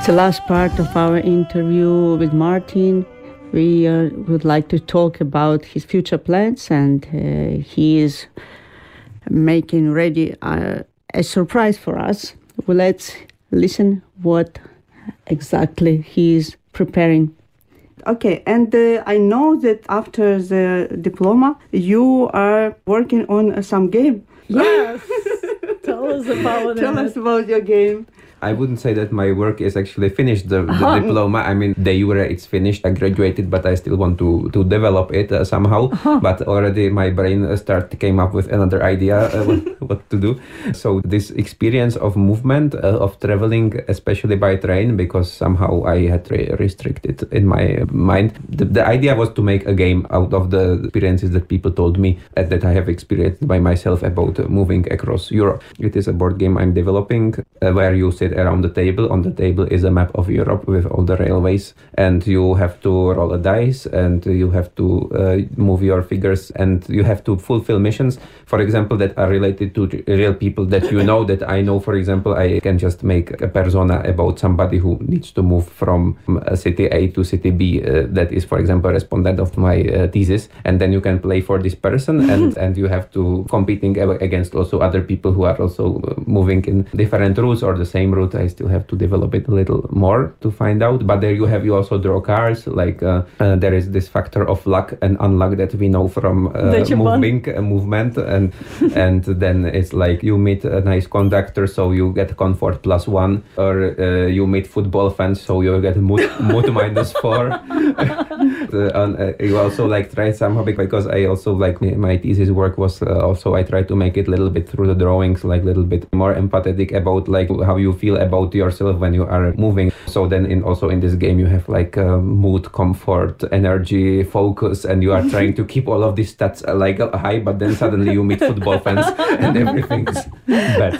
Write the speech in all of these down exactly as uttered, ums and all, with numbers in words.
the last part of our interview with Martin. We uh, would like to talk about his future plans, and uh, he is making ready uh, a surprise for us. Well, let's listen what exactly he is preparing. Okay, and uh, I know that after the diploma, you are working on uh, some game. Yes. Tell us about Tell it. us about your game. I wouldn't say that my work is actually finished, the, the diploma. I mean, de jure it's finished. I graduated, but I still want to, to develop it uh, somehow. But already my brain start came up with another idea uh, what, what to do. So this experience of movement, uh, of traveling, especially by train, because somehow I had re- restricted in my mind. The, the idea was to make a game out of the experiences that people told me uh, that I have experienced by myself about uh, moving across Europe. It is a board game I'm developing uh, where you sit around the table. On the table is a map of Europe with all the railways, and you have to roll a dice, and you have to uh, move your figures, and you have to fulfill missions, for example, that are related to real people that you know, that I know. For example, I can just make a persona about somebody who needs to move from a city A to city B, uh, that is, for example, a respondent of my uh, thesis, and then you can play for this person, and, and you have to competing against also other people who are also moving in different routes or the same route. I still have to develop it a little more to find out, but there you have, you also draw cards, like uh, uh, there is this factor of luck and unluck that we know from uh, moving uh, movement, and and then it's like you meet a nice conductor, so you get comfort plus one, or uh, you meet football fans, so you get mood, mood minus four. uh, and, uh, you also like try somehow, because I also like my thesis work was uh, also I try to make it a little bit through the drawings, like a little bit more empathetic about like how you feel about yourself when you are moving. So then in also in this game you have like uh, mood, comfort, energy, focus, and you are trying to keep all of these stats uh, like uh, high, but then suddenly you meet football fans and everything's bad.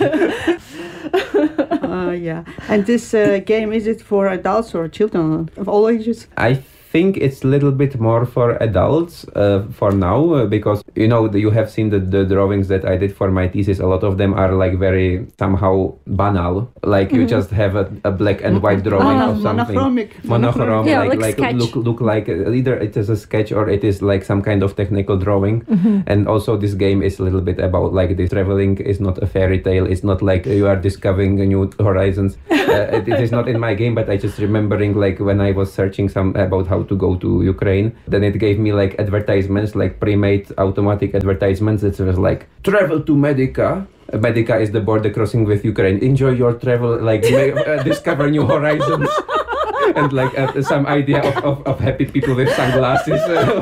Uh, yeah. And this uh, game, is it for adults or children of all ages? I think it's a little bit more for adults uh, for now, uh, because you know you have seen the, the drawings that I did for my thesis. A lot of them are like very somehow banal, like mm-hmm. you just have a, a black and white drawing oh, of something monochromic, monochrome, yeah, like like, like look look like uh, either it is a sketch or it is like some kind of technical drawing. Mm-hmm. And also this game is a little bit about like this traveling is not a fairy tale. It's not like you are discovering new horizons. uh, it, it is not in my game, but I just remembering like when I was searching some about how to go to Ukraine, then it gave me like advertisements, like pre-made automatic advertisements that was like travel to Medica. Uh, Medica is the border crossing with Ukraine. Enjoy your travel, like may, uh, discover new horizons, and like uh, some idea of, of, of happy people with sunglasses.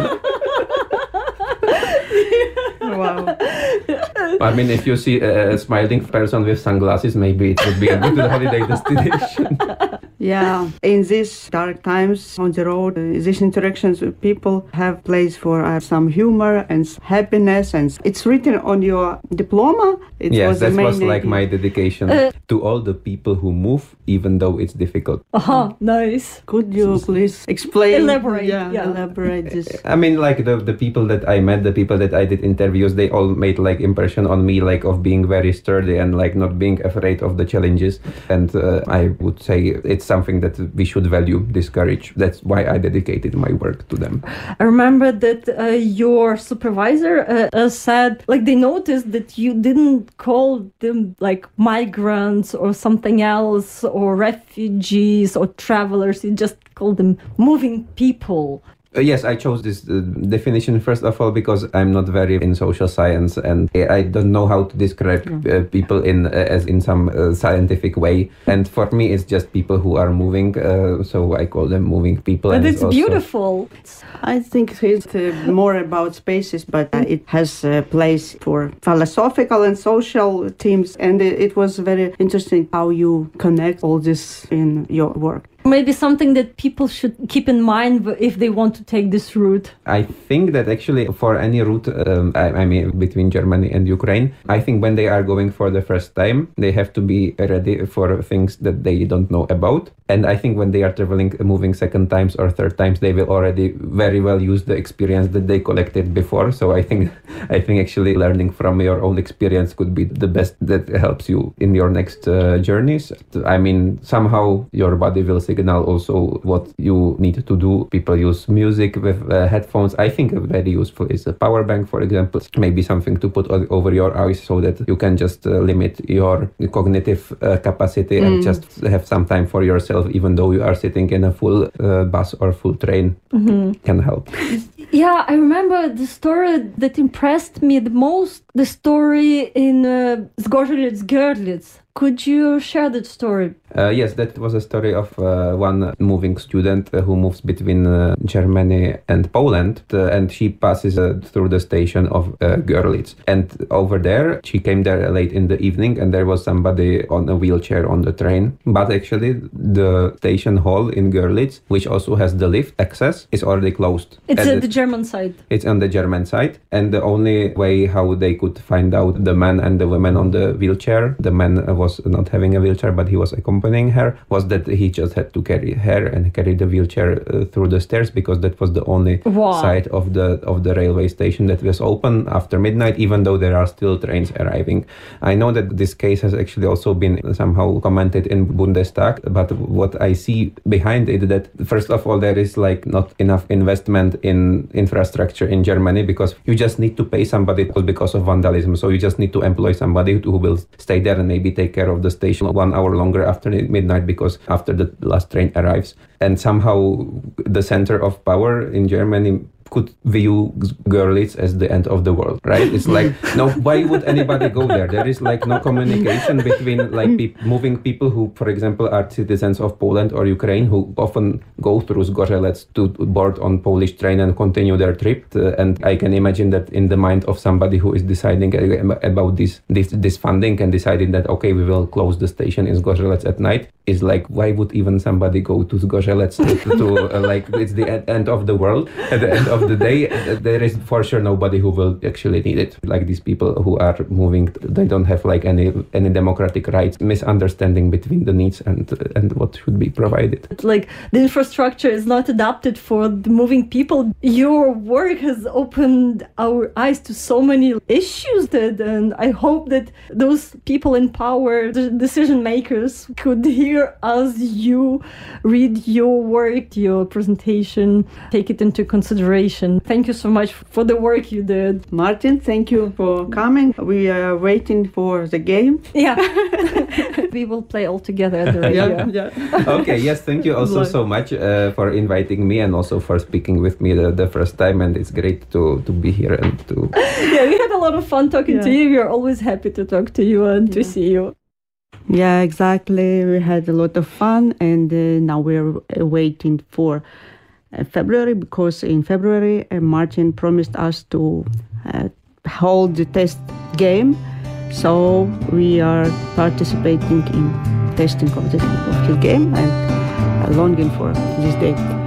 Wow. I mean, if you see a smiling person with sunglasses, maybe it would be a good holiday destination. Yeah, in these dark times on the road, uh, these interactions with people have place for uh, some humor and happiness, and it's written on your diploma. It yes, was that the main was like idea. my dedication Uh, to all the people who move, even though it's difficult. Uh-huh, nice. Could you please explain? Elaborate, Yeah, yeah. elaborate this. I mean, like the, the people that I met, the people that I did interviews, they all made like impression on me, like of being very sturdy and like not being afraid of the challenges. And uh, I would say it's something that we should value, this courage. That's why I dedicated my work to them. I remember that uh, your supervisor uh, uh, said, like, they noticed that you didn't call them like migrants or something else, or refugees or travelers. You just called them moving people. Uh, yes, I chose this uh, definition first of all because I'm not very in social science, and I don't know how to describe uh, people in uh, as in some uh, scientific way. And for me, it's just people who are moving, uh, so I call them moving people. But and it's also beautiful. I think it's uh, more about spaces, but uh, it has a place for philosophical and social themes, and it, it was very interesting how you connect all this in your work. Maybe something that people should keep in mind if they want to take this route. I think that actually for any route, um, I, I mean, between Germany and Ukraine, I think when they are going for the first time, they have to be ready for things that they don't know about. And I think when they are traveling, moving second times or third times, they will already very well use the experience that they collected before. So I think, I think actually learning from your own experience could be the best that helps you in your next uh, journeys. I mean, somehow your body will signal also what you need to do. People use music with uh, headphones. I think very useful is a power bank, for example. Maybe something to put o- over your eyes so that you can just uh, limit your cognitive uh, capacity mm. and just have some time for yourself, even though you are sitting in a full uh, bus or full train. Mm-hmm. Can help. Yeah, I remember the story that impressed me the most, the story in uh, Zgorzelets Görlitz. Could you share that story? Uh, yes, that was a story of uh, one moving student uh, who moves between uh, Germany and Poland, uh, and she passes uh, through the station of uh, Görlitz. And over there, she came there late in the evening, and there was somebody on a wheelchair on the train. But actually, the station hall in Görlitz, which also has the lift access, is already closed. It's at the, the German side. It's on the German side. And the only way how they could find out the man and the woman on the wheelchair, the man uh, was not having a wheelchair, but he was accompanying her, was that he just had to carry her and carry the wheelchair uh, through the stairs, because that was the only wow. side of the of the railway station that was open after midnight, even though there are still trains arriving. I know that this case has actually also been somehow commented in Bundestag, but what I see behind it, that first of all, there is like not enough investment in infrastructure in Germany, because you just need to pay somebody because of vandalism. So you just need to employ somebody who will stay there and maybe take care of the station one hour longer after midnight, because after the last train arrives. And somehow the center of power in Germany could view Görlitz as the end of the world, right? It's like, no, why would anybody go there? There is like no communication between like pe- moving people who, for example, are citizens of Poland or Ukraine, who often go through Zgorzelec to board on Polish train and continue their trip. Uh, and I can imagine that in the mind of somebody who is deciding about this, this, this funding and deciding that, okay, we will close the station in Zgorzelec at night, is like, why would even somebody go to Zgorzelec to, to uh, like, it's the end of the world at the end of the day. There is for sure nobody who will actually need it. Like these people who are moving, they don't have like any any democratic rights. Misunderstanding between the needs and and what should be provided. Like the infrastructure is not adapted for the moving people. Your work has opened our eyes to so many issues that, and I hope that those people in power, the decision makers, could hear as you read your work, your presentation, take it into consideration. Thank you so much for the work you did. Martin, thank you for coming. We are waiting for the game. Yeah. We will play all together at the radio. Yeah, yeah. Okay, yes, thank you also so much uh, for inviting me and also for speaking with me the, the first time. And it's great to, to be here and to... Yeah, we had a lot of fun talking yeah. to you. We are always happy to talk to you and yeah. to see you. Yeah, exactly. We had a lot of fun, and uh, now we're waiting for uh, February, because in February uh, Martin promised us to uh, hold the test game. So we are participating in testing of, this, of his game and uh, longing for this day.